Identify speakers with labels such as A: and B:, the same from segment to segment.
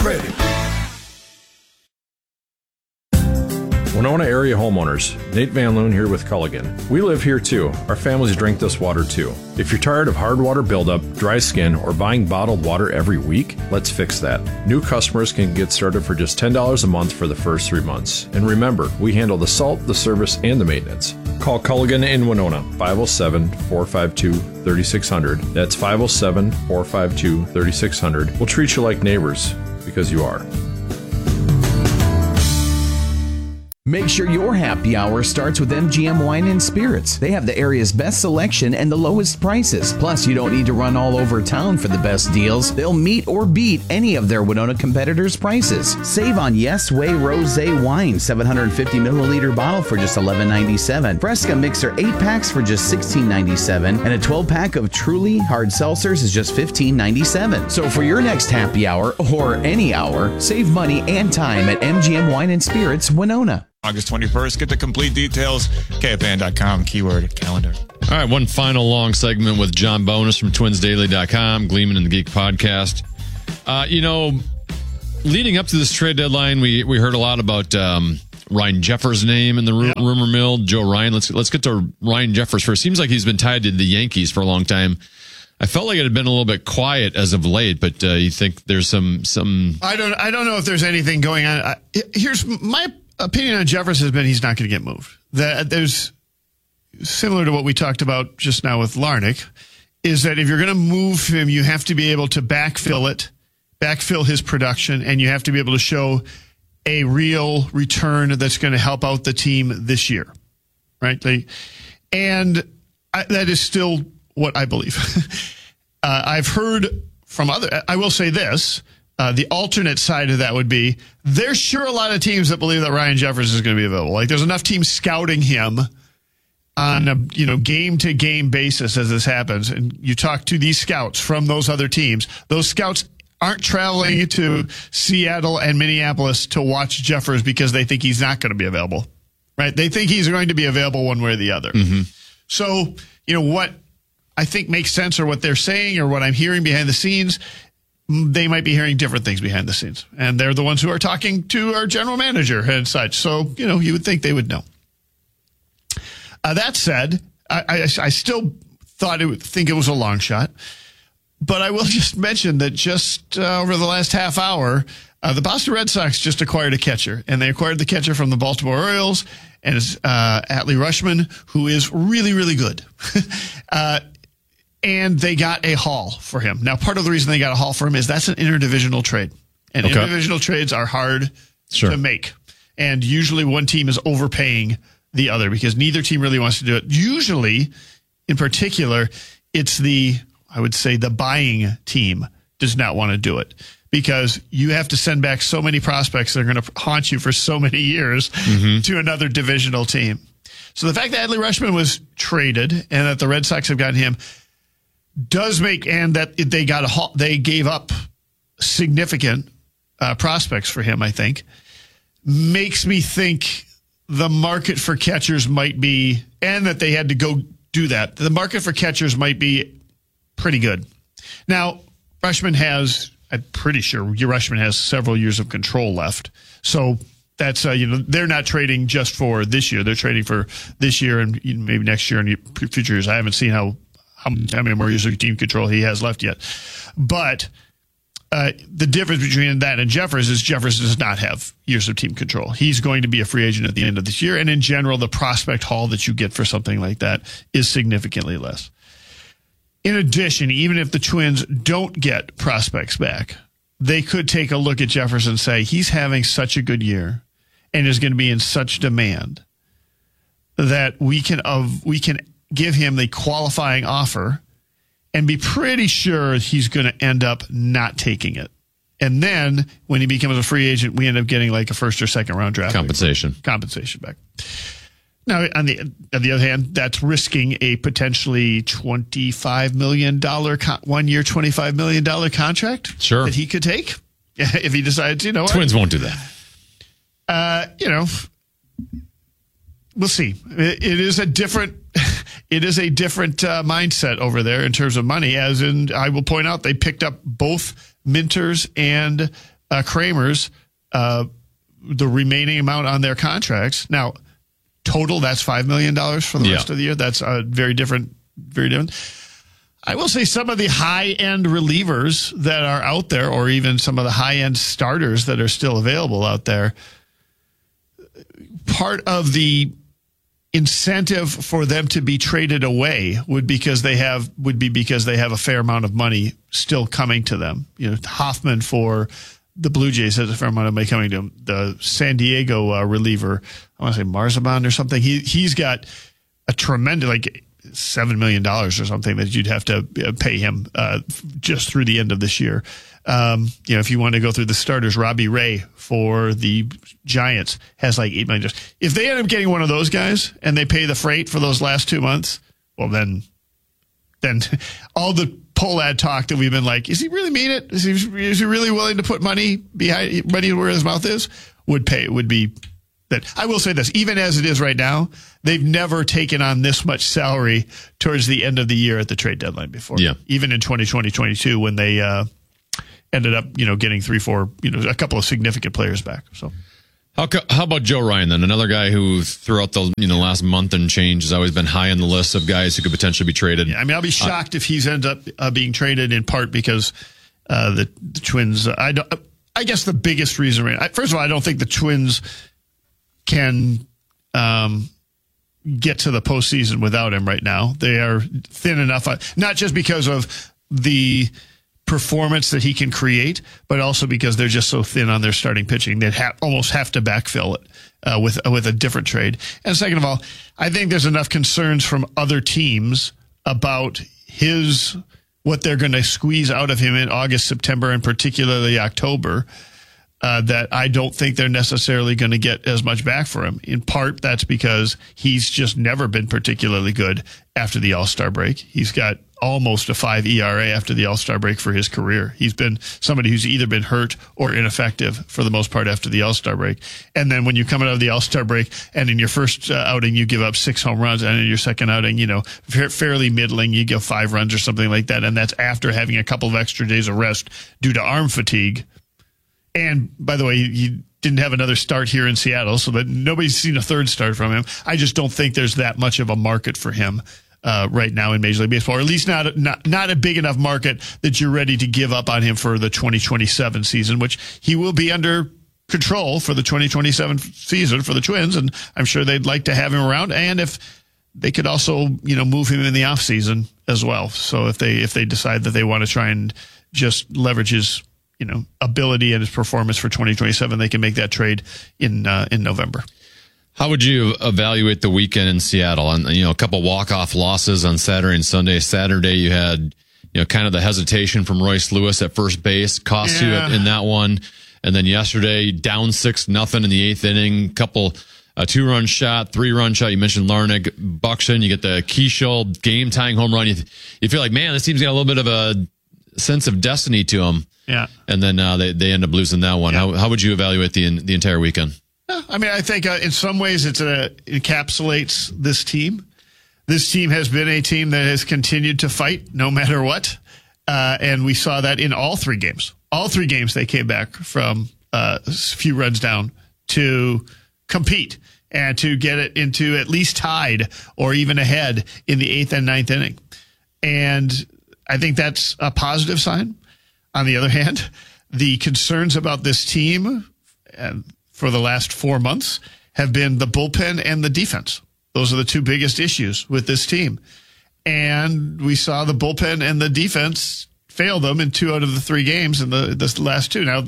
A: credit.
B: Winona area homeowners, Nate Van Loon here with Culligan. We live here too. Our families drink this water too. If you're tired of hard water buildup, dry skin, or buying bottled water every week, let's fix that. New customers can get started for just $10 a month for the first 3 months. And remember, we handle the salt, the service, and the maintenance. Call Culligan in Winona, 507-452-3600. That's 507-452-3600. We'll treat you like neighbors, because you are.
C: Make sure your happy hour starts with MGM Wine and Spirits. They have the area's best selection and the lowest prices. Plus, you don't need to run all over town for the best deals. They'll meet or beat any of their Winona competitors' prices. Save on Yes Way Rosé Wine, 750 milliliter bottle for just $11.97. Fresca Mixer 8-packs for just $16.97. And a 12-pack of Truly Hard Seltzers is just $15.97. So for your next happy hour, or any hour, save money and time at MGM Wine and Spirits, Winona.
D: August 21st. Get the complete details, KFAN.com, keyword calendar.
E: All right, one final long segment with John Bonus from TwinsDaily.com, Gleeman and the Geek Podcast. Leading up to this trade deadline, we heard a lot about Ryan Jeffers' name in the rumor mill. Joe Ryan. Let's get to Ryan Jeffers first. Seems like he's been tied to the Yankees for a long time. I felt like it had been a little bit quiet as of late, but you think there's some.
F: I don't know if there's anything going on. Here's my opinion on Jeffers has been he's not going to get moved. There's similar to what we talked about just now with Larnach, is that if you're going to move him, you have to be able to backfill his production, and you have to be able to show a real return that's going to help out the team this year, right? That is still what I believe. I've heard from I will say this. The alternate side of that would be there's sure a lot of teams that believe that Ryan Jeffers is going to be available. Like there's enough teams scouting him on a game to game basis as this happens. And you talk to these scouts from those other teams. Those scouts aren't traveling to Seattle and Minneapolis to watch Jeffers because they think he's not going to be available, right? They think he's going to be available one way or the other. Mm-hmm. So, what I think makes sense or what they're saying or what I'm hearing behind the scenes, they might be hearing different things behind the scenes. And they're the ones who are talking to our general manager and such. So, you would think they would know. That said, I still think it was a long shot. But I will just mention that just over the last half hour, the Boston Red Sox just acquired a catcher. And they acquired the catcher from the Baltimore Orioles. And it's Adley Rutschman, who is really, really good. And they got a haul for him. Now, part of the reason they got a haul for him is that's an interdivisional trade. And interdivisional trades are hard to make. And usually one team is overpaying the other because neither team really wants to do it. Usually, in particular, it's the buying team does not want to do it because you have to send back so many prospects that are going to haunt you for so many years to another divisional team. So the fact that Adley Rutschman was traded and that the Red Sox have gotten him does make, and that they gave up significant prospects for him, I think, makes me think the market for catchers might be, and that they had to go do that. The market for catchers might be pretty good. Now, I'm pretty sure Rutschman has several years of control left. So that's, they're not trading just for this year. They're trading for this year and maybe next year and future years. I haven't seen how many more years of team control he has left yet. But the difference between that and Jeffers is Jeffers does not have years of team control. He's going to be a free agent at the end of this year. And in general, the prospect haul that you get for something like that is significantly less. In addition, even if the Twins don't get prospects back, they could take a look at Jeffers and say he's having such a good year and is going to be in such demand that we can give him the qualifying offer and be pretty sure he's going to end up not taking it. And then when he becomes a free agent, we end up getting like a first or second round draft compensation back. Now, on the other hand, that's risking a potentially $25 million 1 year, $25 million contract that he could take if he decides,
E: Twins won't do that.
F: We'll see. It is a different mindset over there in terms of money, as in, I will point out, they picked up both Minters and Kramers, the remaining amount on their contracts. Now, total, that's $5 million for the rest of the year. That's very different. I will say some of the high-end relievers that are out there, or even some of the high-end starters that are still available out there, part of the incentive for them to be traded away would be because they have a fair amount of money still coming to them. Hoffman for the Blue Jays has a fair amount of money coming to him. The San Diego reliever, I want to say Marzabon or something. He's got a tremendous, like $7 million or something that you'd have to pay him just through the end of this year. If you want to go through the starters, Robbie Ray for the Giants has like $8 million. If they end up getting one of those guys and they pay the freight for those last 2 months, well, then all the Pohlad talk that we've been like, is he really mean it? Is he really willing to put money where his mouth is? Would be that. I will say this, even as it is right now, they've never taken on this much salary towards the end of the year at the trade deadline before. Yeah. Even in 2020-22 when they ended up, getting 3-4, a couple of significant players back. So.
E: How about Joe Ryan then? Another guy who throughout the last month and change has always been high on the list of guys who could potentially be traded.
F: Yeah, I'll be shocked if he's end up being traded, in part because the Twins. I guess the biggest reason. First of all, I don't think the Twins can get to the postseason without him right now. They are thin enough, not just because of the performance that he can create, but also because they're just so thin on their starting pitching. They'd almost have to backfill it with a different trade. And second of all, I think there's enough concerns from other teams about what they're going to squeeze out of him in August, September, and particularly October, that I don't think they're necessarily going to get as much back for him. In part, that's because he's just never been particularly good after the All-Star break. He's got almost a 5 ERA after the All-Star break for his career. He's been somebody who's either been hurt or ineffective for the most part after the All-Star break. And then when you come out of the All-Star break and in your first outing you give up 6 home runs, and in your second outing, fairly middling, you give 5 runs or something like that. And that's after having a couple of extra days of rest due to arm fatigue. And by the way, he didn't have another start here in Seattle, so that nobody's seen a third start from him. I just don't think there's that much of a market for him right now in Major League Baseball, or at least not a big enough market that you're ready to give up on him for the 2027 season, which he will be under control for the 2027 season for the Twins, and I'm sure they'd like to have him around. And if they could also, move him in the off season as well. So if they decide that they want to try and just leverage his ability and his performance for 2027, they can make that trade in November.
E: How would you evaluate the weekend in Seattle? And a couple walk-off losses on Saturday and Sunday. Saturday, you had kind of the hesitation from Royce Lewis at first base, cost you in that one. And then yesterday, down 6-0 in the 8th inning. A 2-run shot, 3-run shot. You mentioned Larnach, Buxton. You get the Keishel game-tying home run. You feel like, man, this team's got a little bit of a sense of destiny to them. Yeah. And then they end up losing that one. Yeah. How would you evaluate the entire weekend?
F: I mean, I think in some ways it encapsulates this team. This team has been a team that has continued to fight no matter what. And we saw that in all 3 games. All 3 games they came back from a few runs down to compete and to get it into at least tied or even ahead in the 8th and 9th inning. And I think that's a positive sign. On the other hand, the concerns about this team for the last 4 months have been the bullpen and the defense. Those are the 2 biggest issues with this team. And we saw the bullpen and the defense fail them in 2 out of the 3 games in the last 2. Now,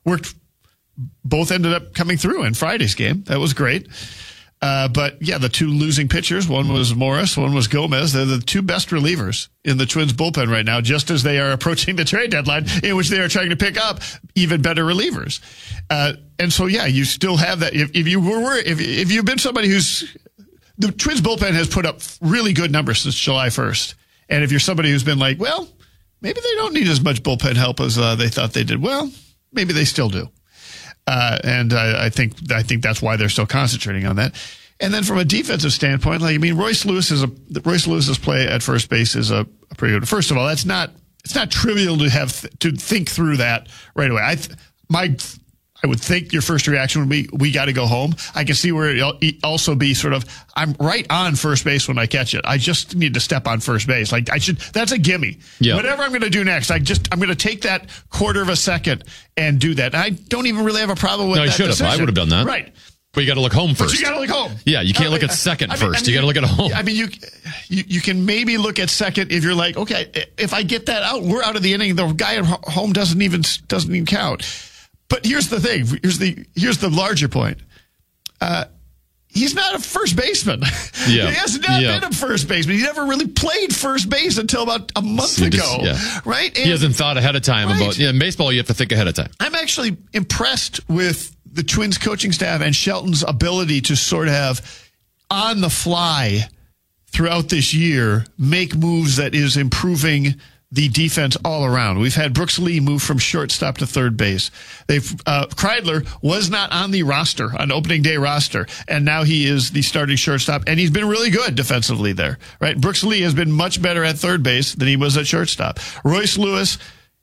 F: both ended up coming through in Friday's game. That was great. But yeah, the 2 losing pitchers, one was Morris, one was Gomez. They're the 2 best relievers in the Twins bullpen right now, just as they are approaching the trade deadline in which they are trying to pick up even better relievers. And so, yeah, you still have that. If you've been somebody the Twins bullpen has put up really good numbers since July 1st. And if you're somebody who's been like, well, maybe they don't need as much bullpen help as they thought they did. Well, maybe they still do. And I think that's why they're still concentrating on that. And then from a defensive standpoint, Royce Lewis's play at first base is a pretty good. First of all, it's not trivial to think through that right away. I would think your first reaction would be, we got to go home. I can see where it also be sort of, I'm right on first base when I catch it. I just need to step on first base. Like that's a gimme.
E: Yeah.
F: Whatever I'm going to do next, I'm going to take that quarter of a second and do that. And I don't even really have a problem with that.
E: No, you should have. I would have done that.
F: Right.
E: But you got to look home first.
F: But you got to look home.
E: Yeah, you can't look at second first. You got to look at home.
F: I mean, you can maybe look at second if you're like, okay, if I get that out, we're out of the inning. The guy at home doesn't even count. But here's the thing. Here's the larger point. He's not a first baseman.
E: Yeah.
F: He has not been a first baseman. He never really played first base until about a month ago. Right? And
E: he hasn't thought ahead of time about. Yeah, in baseball, you have to think ahead of time.
F: I'm actually impressed with the Twins coaching staff and Shelton's ability to sort of have on the fly throughout this year make moves that is improving the defense all around. We've had Brooks Lee move from shortstop to third base. Kreidler was not on the roster, on opening day roster, and now he is the starting shortstop, and he's been really good defensively there, right? Brooks Lee has been much better at third base than he was at shortstop. Royce Lewis,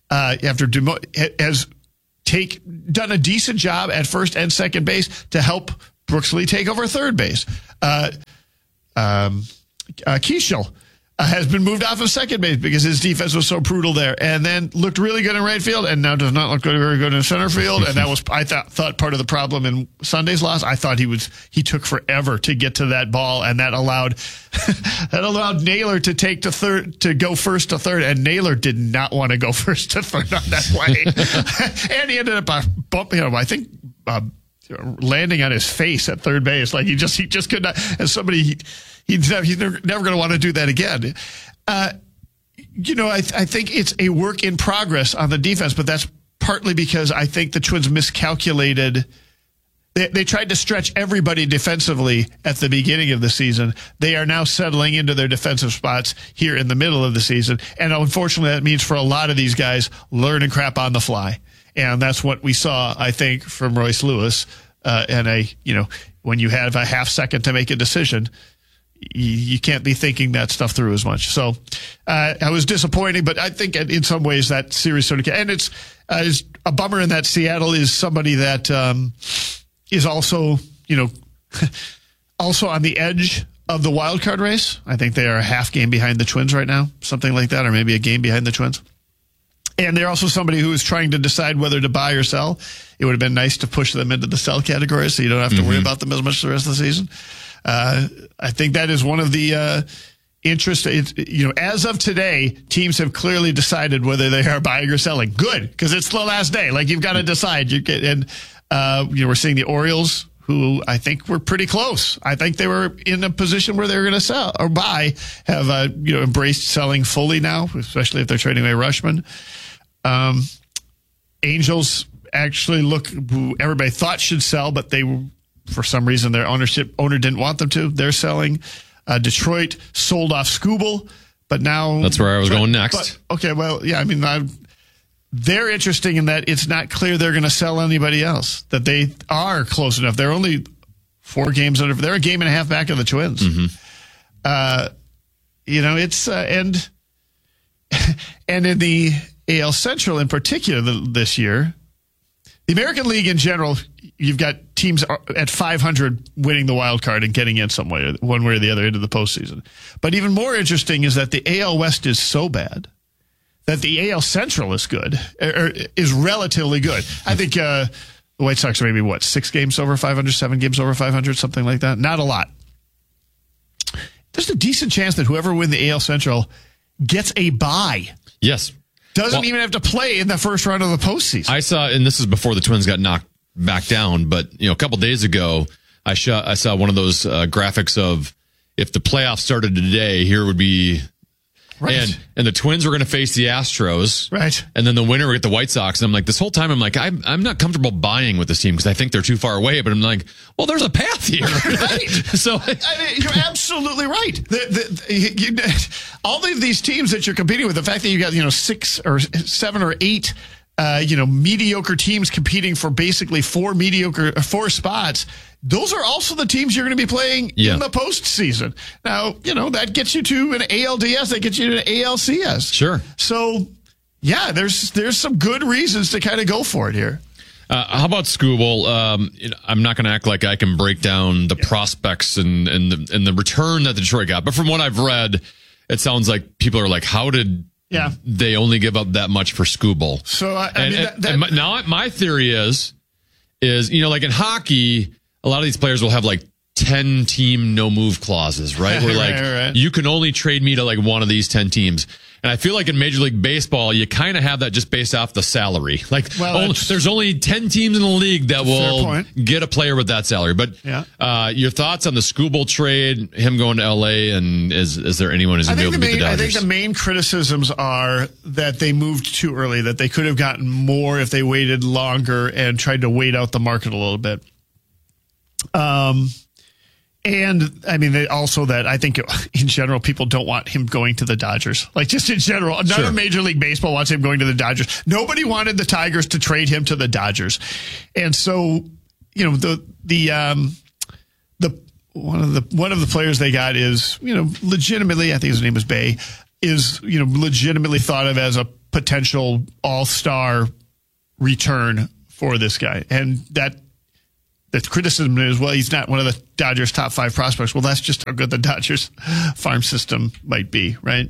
F: has done a decent job at first and second base to help Brooks Lee take over third base. Keishel has been moved off of second base because his defense was so brutal there, and then looked really good in right field, and now does not look very good in center field. And that was, I thought, part of the problem in Sunday's loss. I thought he took forever to get to that ball, and that allowed Naylor to take to third, to go first to third, and Naylor did not want to go first to third on that play, and he ended up bumping him. I think. Landing on his face at third base, like he just could not. As somebody, he's never going to want to do that again. I think it's a work in progress on the defense, but that's partly because I think the Twins miscalculated. They tried to stretch everybody defensively at the beginning of the season. They are now settling into their defensive spots here in the middle of the season, and unfortunately, that means for a lot of these guys, learning crap on the fly. And that's what we saw, I think, from Royce Lewis. When you have a half second to make a decision, you can't be thinking that stuff through as much. So I was disappointed, but I think in some ways that series sort of, and it's a bummer in that Seattle is somebody that is also, also on the edge of the wild card race. I think they are a half game behind the Twins right now, something like that, or maybe a game behind the Twins. And they're also somebody who is trying to decide whether to buy or sell. It would have been nice to push them into the sell category so you don't have to worry about them as much the rest of the season. I think that is one of the interest. As of today, teams have clearly decided whether they are buying or selling. Good, because it's the last day. Like, you've got to decide. We're seeing the Orioles, who I think were pretty close. I think they were in a position where they were going to sell or buy, have embraced selling fully now, especially if they're trading away Rushman. Angels actually who everybody thought should sell, but they, for some reason, their owner didn't want them to. They're selling. Detroit sold off Skubal, but now
E: that's where I was going next.
F: They're interesting in that it's not clear they're going to sell anybody else, that they are close enough. They're only 4 games under. They're a game and a half back of the Twins. And in the AL Central in particular this year, the American League in general, you've got teams at 500 winning the wild card and getting in one way or the other into the postseason. But even more interesting is that the AL West is so bad that the AL Central is good, or is relatively good. I think the White Sox are maybe, 6 games over 500, 7 games over 500, something like that. Not a lot. There's a decent chance that whoever wins the AL Central gets a bye.
E: Yes.
F: Doesn't even have to play in the first round of the postseason.
E: I saw, and this is before the Twins got knocked back down, but a couple days ago, I saw one of those graphics of if the playoffs started today, here would be. Right. And the Twins were going to face the Astros.
F: Right.
E: And then the winner would get the White Sox. And I'm like, this whole time, I'm like, I'm not comfortable buying with this team because I think they're too far away. But I'm like, well, there's a path here.
F: Right.
E: So
F: you're absolutely right. All of these teams that you're competing with, the fact that you got 6 or 7 or 8 mediocre teams competing for basically 4 spots. Those are also the teams you're going to be playing in the postseason. Now, that gets you to an ALDS, that gets you to an ALCS.
E: Sure.
F: So, there's some good reasons to kind of go for it here.
E: How about Skubal? I'm not going to act like I can break down the prospects and the return that Detroit got, but from what I've read, it sounds like people are like, how did they only give up that much for Skubal?
F: So
E: now my theory is like in hockey, a lot of these players will have like 10 team no move clauses, right? Where like you can only trade me to like one of these 10 teams. And I feel like in Major League Baseball, you kind of have that just based off the salary. Like, there's only 10 teams in the league that will get a player with that salary. But your thoughts on the Skubal trade, him going to LA, and is there anyone who's going to be able to beat the Dodgers?
F: I think the main criticisms are that they moved too early, that they could have gotten more if they waited longer and tried to wait out the market a little bit. And I mean, also that I think in general, people don't want him going to the Dodgers. Like just in general, none of Major League Baseball wants him going to the Dodgers. Nobody wanted the Tigers to trade him to the Dodgers. And so, one of the players they got is, legitimately, I think his name is Bay, is, legitimately thought of as a potential all-star return for this guy. And the criticism is, well, he's not one of the Dodgers' top 5 prospects. Well, that's just how good the Dodgers farm system might be, right?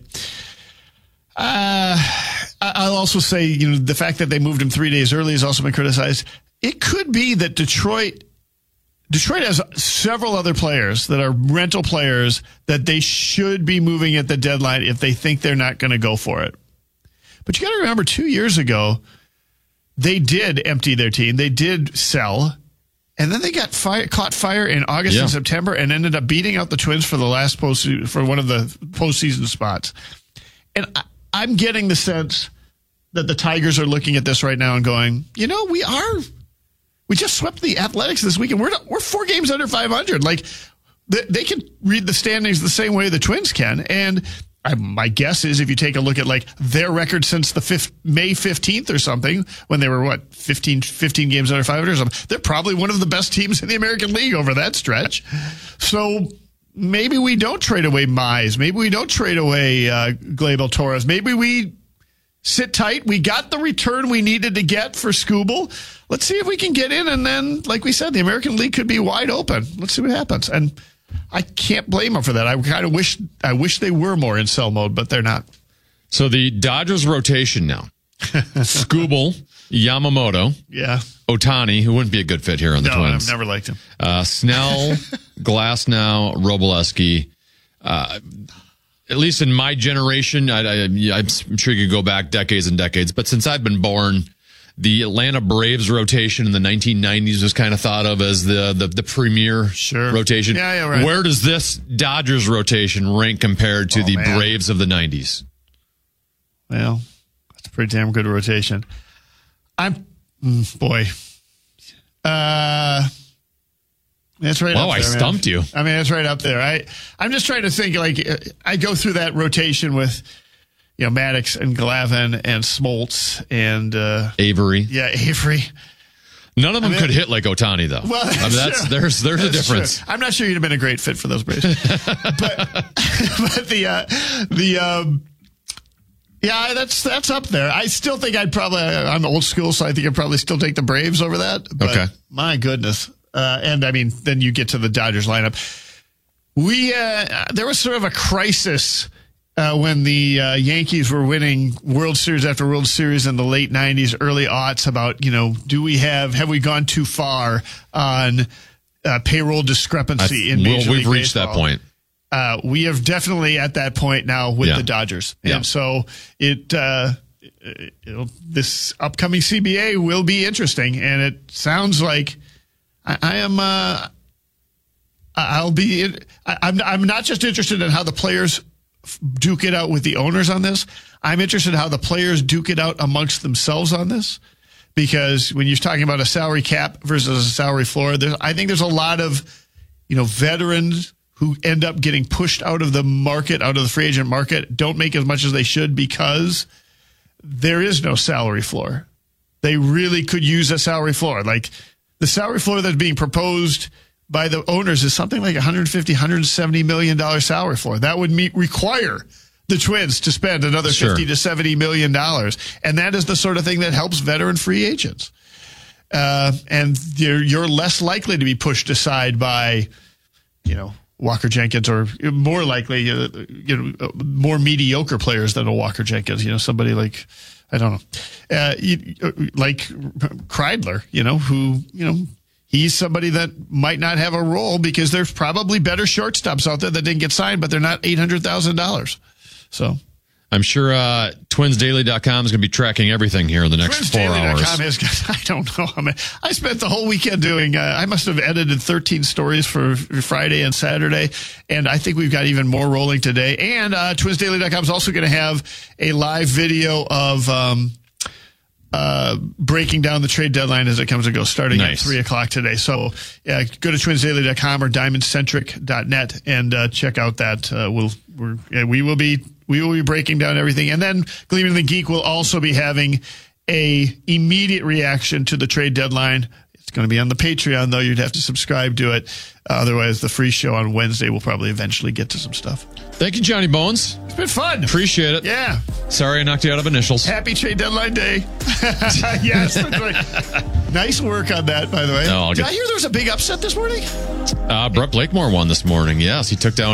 F: I'll also say, the fact that they moved him 3 days early has also been criticized. It could be that Detroit has several other players that are rental players that they should be moving at the deadline if they think they're not going to go for it. But you got to remember, 2 years ago, they did empty their team. They did sell. And then they caught fire in August and September and ended up beating out the Twins for the last for one of the postseason spots. And I'm getting the sense that the Tigers are looking at this right now and going, we just swept the Athletics this week and we're 4 games under 500. Like they can read the standings the same way the Twins can. And my guess is if you take a look at like their record since the May 15th or something, when they were 15 games under 500 or something, they're probably one of the best teams in the American League over that stretch. So maybe we don't trade away Mize. Maybe we don't trade away Gleyber Torres. Maybe we sit tight. We got the return we needed to get for Skubal. Let's see if we can get in. And then, like we said, the American League could be wide open. Let's see what happens. And I can't blame them for that. I kind of wish they were more in sell mode, but they're not.
E: So the Dodgers rotation now: Skubal, Yamamoto, Ohtani, who wouldn't be a good fit here on the Twins.
F: I've never liked him.
E: Snell, Glasnow, Wroblewski. At least in my generation, I'm sure you could go back decades and decades, but since I've been born, the Atlanta Braves rotation in the 1990s was kind of thought of as the premier rotation.
F: Yeah, right.
E: Where does this Dodgers rotation rank compared to the Braves of the 90s?
F: Well, that's a pretty damn good rotation. That's right up there.
E: I stumped you.
F: I mean, that's right up there. I'm just trying to think, like, I go through that rotation with Maddox and Glavine and Smoltz and
E: Avery.
F: Yeah, Avery.
E: None of them could hit like Ohtani, though. Well, there's a difference.
F: True. I'm not sure you'd have been a great fit for those Braves, but that's up there. I still think I'm old school, so I think I'd probably still take the Braves over that. But my goodness, and I mean, then you get to the Dodgers lineup. There was sort of a crisis. When the Yankees were winning World Series after World Series in the late 90s, early aughts about, have we gone too far on payroll discrepancy in Major League
E: We've reached
F: Baseball?
E: that point.
F: We are definitely at that point now with the Dodgers. And so this upcoming CBA will be interesting. And it sounds like I'm not just interested in how the players duke it out with the owners on this. I'm interested in how the players duke it out amongst themselves on this, because when you're talking about a salary cap versus a salary floor, I think there's a lot of, veterans who end up getting pushed out of the market, out of the free agent market, don't make as much as they should because there is no salary floor. They really could use a salary floor. Like the salary floor that's being proposed by the owners is something like $150, $170 million salary floor. That would require the Twins to spend another $50 to $70 million. And that is the sort of thing that helps veteran free agents. and you're less likely to be pushed aside by, Walker Jenkins, or more likely, more mediocre players than a Walker Jenkins. Somebody like, I don't know, like Kreidler. Who he's somebody that might not have a role because there's probably better shortstops out there that didn't get signed, but they're not $800,000. So.
E: I'm sure TwinsDaily.com is going to be tracking everything here in the next 4 hours.
F: I don't know. I spent the whole weekend doing, I must have edited 13 stories for Friday and Saturday, and I think we've got even more rolling today. And TwinsDaily.com is also going to have a live video of breaking down the trade deadline as it comes and goes, starting at 3 o'clock today. So go to TwinsDaily.com or DiamondCentric.net and check out that. We will be breaking down everything. And then Gleaman the Geek will also be having a immediate reaction to the trade deadline. It's going to be on the Patreon, though. You'd have to subscribe to it. Otherwise, the free show on Wednesday will probably eventually get to some stuff.
E: Thank you, Johnny Bones.
F: It's been fun.
E: Appreciate it.
F: Yeah.
E: Sorry I knocked you out of initials.
F: Happy trade deadline day. Yes, that's right. Nice work on that, by the way. Did I hear there was a big upset this morning?
E: Brett Blakemore won this morning. Yes, he took down